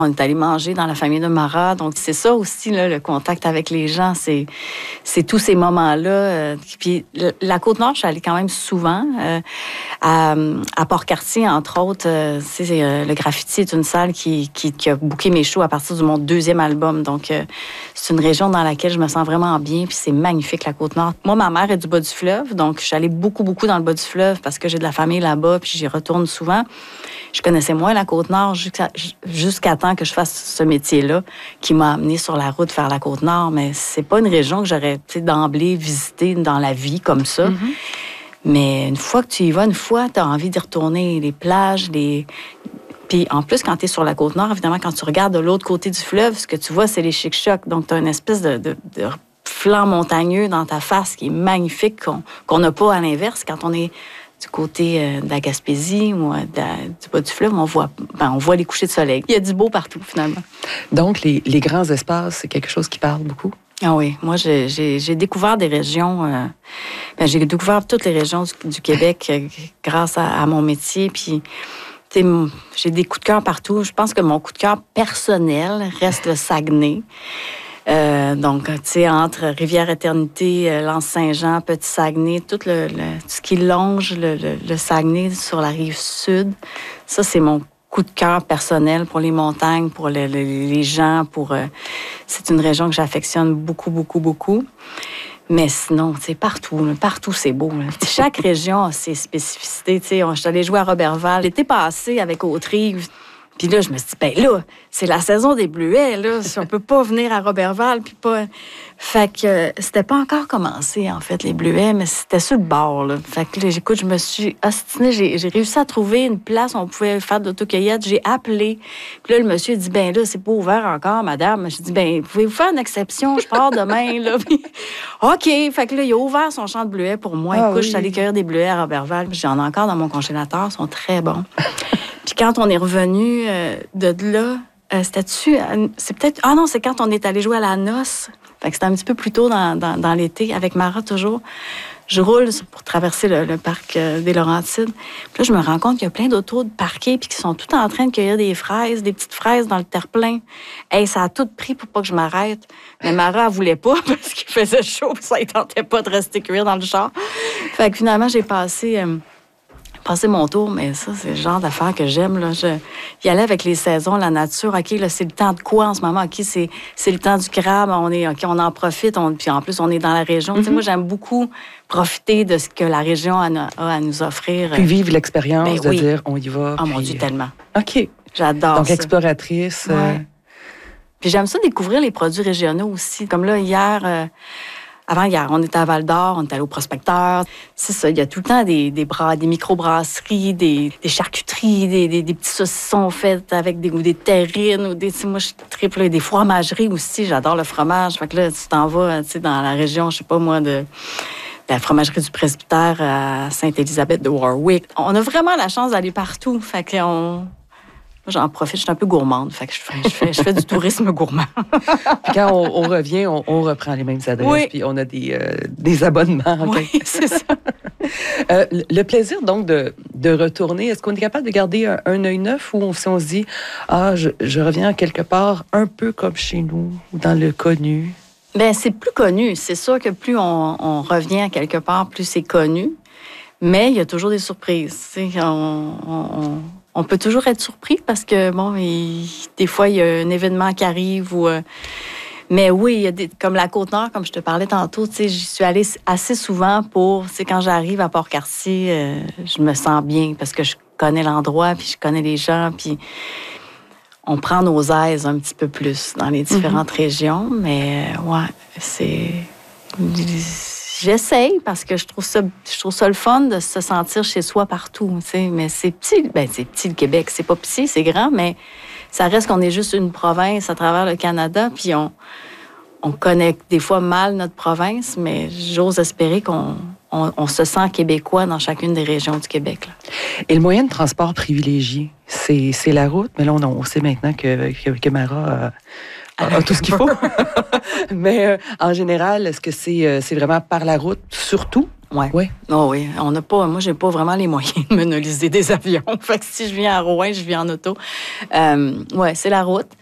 On est allé manger dans la famille de Mara. Donc, c'est ça aussi, là, le contact avec les gens. C'est tous ces moments-là. Puis, la Côte-Nord, je suis allée quand même souvent. À Port-Cartier, entre autres, le Graffiti est une salle qui a booké mes shows à partir de mon 2e album. Donc, c'est une région dans laquelle je me sens vraiment bien. Puis, c'est magnifique, la Côte-Nord. Moi, ma mère est du bas du fleuve. Donc, je suis allée beaucoup, beaucoup dans le bas du fleuve parce que j'ai de la famille là-bas. Puis, j'y retourne souvent. Je connaissais moins la Côte-Nord jusqu'à temps que je fasse ce métier-là qui m'a amenée sur la route vers la Côte-Nord. Mais c'est pas une région que j'aurais d'emblée visitée dans la vie comme ça. Mm-hmm. Mais une fois que tu y vas, tu as envie d'y retourner. Les plages, Puis en plus, quand tu es sur la Côte-Nord, évidemment, quand tu regardes de l'autre côté du fleuve, ce que tu vois, c'est les Chic-Chocs. Donc, tu as une espèce de flanc montagneux dans ta face qui est magnifique, qu'on n'a pas à l'inverse quand on est du côté de la Gaspésie ou du bas du fleuve, on voit les couchers de soleil. Il y a du beau partout, finalement. Donc, les grands espaces, c'est quelque chose qui parle beaucoup? Ah oui. Moi, j'ai découvert des régions... j'ai découvert toutes les régions du Québec grâce à mon métier. Puis, j'ai des coups de cœur partout. Je pense que mon coup de cœur personnel reste le Saguenay. Donc, tu sais, entre Rivière-Éternité, L'Anse-Saint-Jean, Petit-Saguenay, tout ce qui longe le Saguenay sur la rive sud, ça, c'est mon coup de cœur personnel pour les montagnes, pour les gens. C'est une région que j'affectionne beaucoup, beaucoup, beaucoup. Mais sinon, tu sais, partout, c'est beau. Là. Chaque région a ses spécificités. Tu sais, je suis allée jouer à Roberval. L'été passé, avec Autrive. Puis là, je me suis dit, là, c'est la saison des bleuets, là. On peut pas venir à Roberval, puis pas... Fait que c'était pas encore commencé, en fait, les bleuets, mais c'était sur le bord, là. Fait que là, écoute, je me suis ostinée. J'ai réussi à trouver une place où on pouvait faire de l'autocueillette. J'ai appelé. Puis là, le monsieur a dit, là, c'est pas ouvert encore, madame. J'ai dit, pouvez-vous faire une exception? Je pars demain, là. Puis, OK. Fait que là, il a ouvert son champ de bleuets pour moi. Écoute, je suis allée cueillir des bleuets à Roberval. J'en ai encore dans mon congélateur. Ils sont très bons. Puis quand on est revenu de là, c'est peut-être... Ah non, c'est quand on est allé jouer à la noce. Fait que c'était un petit peu plus tôt dans l'été, avec Mara toujours. Je roule pour traverser le parc des Laurentides. Puis là, je me rends compte qu'il y a plein d'autos de parqués puis qui sont tout en train de cueillir des fraises, des petites fraises dans le terre-plein. Hey, ça a tout pris pour pas que je m'arrête. Mais Mara, elle voulait pas parce qu'il faisait chaud ça ne tentait pas de rester cuire dans le char. Fait que finalement, j'ai passé mon tour, mais ça, c'est le genre d'affaires que j'aime. Là. Y aller avec les saisons, la nature. OK, là, c'est le temps de quoi en ce moment? OK, c'est le temps du crabe. On en profite. Puis en plus, on est dans la région. Mm-hmm. Moi, j'aime beaucoup profiter de ce que la région a à nous offrir. Puis vivre l'expérience de dire, on y va. Oh mon Dieu, tellement. OK. J'adore Donc, ça. exploratrice. Ouais. Puis j'aime ça découvrir les produits régionaux aussi. Comme là, avant-hier, on était à Val-d'Or, on était allé au Prospecteur. C'est ça, il y a tout le temps des microbrasseries, des charcuteries, des petits saucissons faits avec des terrines. Moi, je triple des fromageries aussi. J'adore le fromage. Fait que là, tu t'en vas dans la région, je sais pas moi, de la fromagerie du Presbytère à Sainte-Élisabeth de Warwick. On a vraiment la chance d'aller partout. Fait que moi, j'en profite, je suis un peu gourmande. Fait que je fais du tourisme gourmand. Puis quand on revient, on reprend les mêmes adresses. Oui. Puis on a des abonnements. Oui, c'est ça. Le plaisir, donc, de retourner, est-ce qu'on est capable de garder un œil neuf ou si on se dit, je reviens quelque part un peu comme chez nous ou dans le connu? Bien, c'est plus connu. C'est sûr que plus on revient quelque part, plus c'est connu. Mais il y a toujours des surprises. On peut toujours être surpris parce que, des fois, il y a un événement qui arrive ou... Mais oui, il y a comme la Côte-Nord, comme je te parlais tantôt, j'y suis allée assez souvent pour... Quand j'arrive à Port-Cartier, je me sens bien parce que je connais l'endroit, puis je connais les gens, puis on prend nos aises un petit peu plus dans les différentes régions. Mais, j'essaye parce que je trouve ça le fun de se sentir chez soi partout, mais c'est petit. C'est petit le Québec, c'est pas petit, c'est grand, mais ça reste qu'on est juste une province à travers le Canada, puis on connaît des fois mal notre province, mais j'ose espérer qu'on se sent québécois dans chacune des régions du Québec. Là. Et le moyen de transport privilégié, c'est la route, mais là, on sait maintenant que Mara a tout ce qu'il faut. Mais en général, est-ce que c'est vraiment par la route, surtout? Ouais. Oui. Oh oui. Moi, j'ai pas vraiment les moyens de me noliser des avions. Fait que si je viens à Rouen, je viens en auto. Ouais, c'est la route.